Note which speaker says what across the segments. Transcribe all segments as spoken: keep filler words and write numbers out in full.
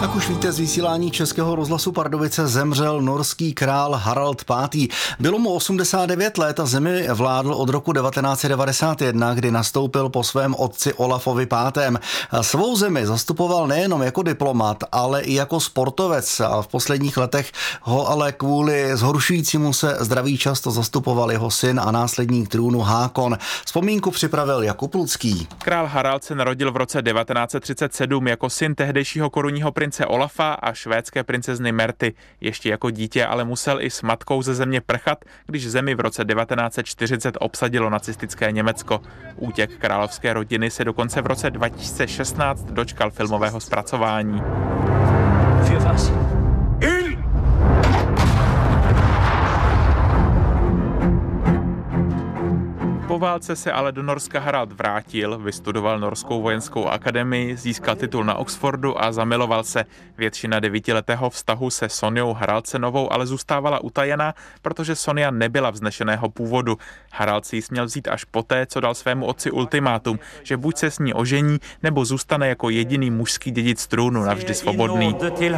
Speaker 1: Jak už víte z vysílání Českého rozhlasu Pardubice, zemřel norský král Harald pátý. Bylo mu osmdesát devět let a zemi vládl od roku devatenáct set devadesát jedna, kdy nastoupil po svém otci Olafovi pátém. Svou zemi zastupoval nejenom jako diplomat, ale i jako sportovec a v posledních letech ho ale kvůli zhoršujícímu se zdraví často zastupoval jeho syn a následník trůnu Hákon. Vzpomínku připravil Jakub Lucký.
Speaker 2: Král Harald se narodil v roce devatenáct set třicet sedm jako syn tehdejšího korunního prince Olafa a švédské princezny Märty. Ještě jako dítě ale musel i s matkou ze země prchat, když zemi v roce devatenáct set čtyřicet obsadilo nacistické Německo. Útěk královské rodiny se dokonce v roce dva tisíce šestnáct dočkal filmového zpracování. Po válce se ale do Norska Harald vrátil, vystudoval Norskou vojenskou akademii, získal titul na Oxfordu a zamiloval se. Většina devítiletého vztahu se Sonjou Haraldsenovou ale zůstávala utajená, protože Sonja nebyla vznešeného původu. Harald si ji směl vzít až poté, co dal svému otci ultimátum, že buď se s ní ožení, nebo zůstane jako jediný mužský dědic trůnu navždy svobodný.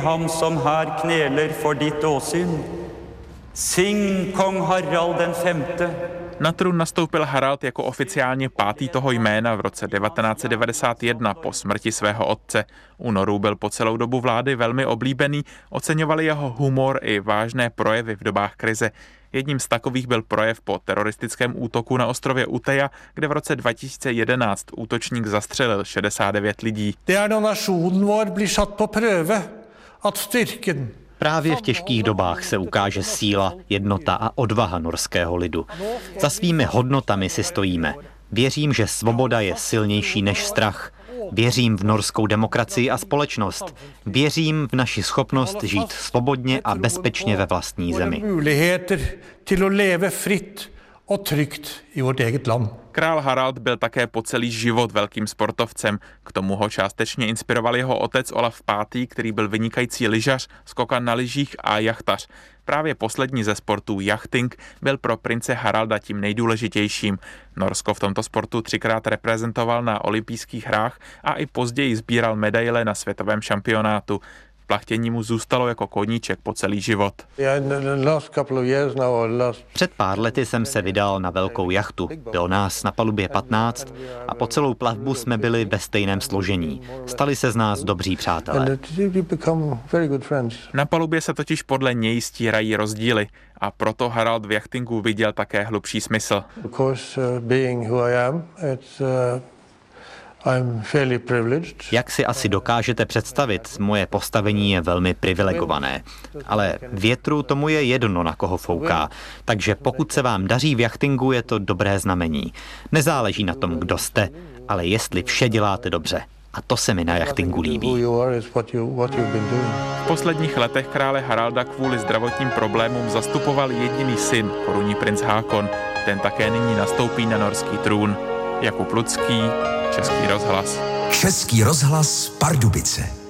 Speaker 2: Sing kong Harald den femte. Na trůn nastoupil Harald jako oficiálně pátý toho jména v roce devatenáct set devadesát jedna po smrti svého otce. U Norů byl po celou dobu vlády velmi oblíbený, oceňovali jeho humor i vážné projevy v dobách krize. Jedním z takových byl projev po teroristickém útoku na ostrově Uteja, kde v roce dva tisíce jedenáct útočník zastřelil šedesát devět lidí.
Speaker 3: Právě v těžkých dobách se ukáže síla, jednota a odvaha norského lidu. Za svými hodnotami si stojíme. Věřím, že svoboda je silnější než strach. Věřím v norskou demokracii a společnost. Věřím v naši schopnost žít svobodně a bezpečně ve vlastní zemi.
Speaker 2: Král Harald byl také po celý život velkým sportovcem. K tomu ho částečně inspiroval jeho otec Olaf pátý, který byl vynikající lyžař, skokan na lyžích a jachtař. Právě poslední ze sportů jachting byl pro prince Haralda tím nejdůležitějším. Norsko v tomto sportu třikrát reprezentoval na olympijských hrách a i později sbíral medaile na světovém šampionátu. Plachtění mu zůstalo jako koníček po celý život.
Speaker 3: Před pár lety jsem se vydal na velkou jachtu. Bylo nás na palubě patnáct a po celou plavbu jsme byli ve stejném složení. Stali se z nás dobří přátelé.
Speaker 2: Na palubě se totiž podle něj stírají rozdíly a proto Harald v jachtingu viděl také hlubší smysl.
Speaker 3: Jak si asi dokážete představit, moje postavení je velmi privilegované. Ale větru tomu je jedno, na koho fouká. Takže pokud se vám daří v jachtingu, je to dobré znamení. Nezáleží na tom, kdo jste, ale jestli vše děláte dobře. A to se mi na jachtingu líbí.
Speaker 2: V posledních letech krále Haralda kvůli zdravotním problémům zastupoval jediný syn, korunní princ Hákon. Ten také nyní nastoupí na norský trůn. Jakub Lucký, Český rozhlas.
Speaker 4: Český rozhlas Pardubice.